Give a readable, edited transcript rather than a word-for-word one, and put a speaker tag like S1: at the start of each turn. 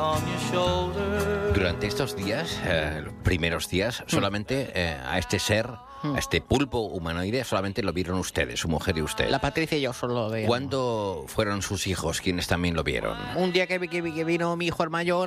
S1: Durante estos días, los primeros días, solamente a este ser, a este pulpo humanoide, solamente lo vieron ustedes, su mujer y usted.
S2: La Patricia y yo solo lo veíamos.
S1: ¿Cuándo fueron sus hijos quienes también lo vieron?
S2: Un día que vino mi hijo el mayor,